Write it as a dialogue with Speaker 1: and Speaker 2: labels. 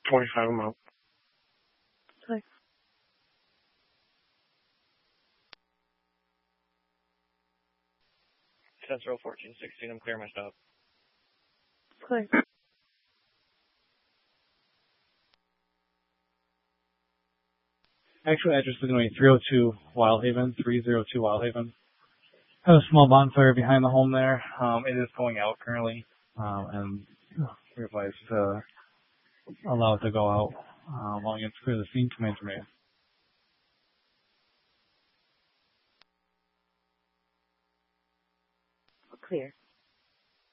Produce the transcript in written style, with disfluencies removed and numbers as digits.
Speaker 1: 25 a month.
Speaker 2: Clear.
Speaker 3: Test row 1416, I'm clear my stop.
Speaker 2: Clear.
Speaker 4: Actual address is going to be 302 Wildhaven, 302 Wildhaven. Have a small bonfire behind the home there. It is going out currently, and we're advised to allow it to go out. Long as it's clear the scene, command to me.
Speaker 2: Clear.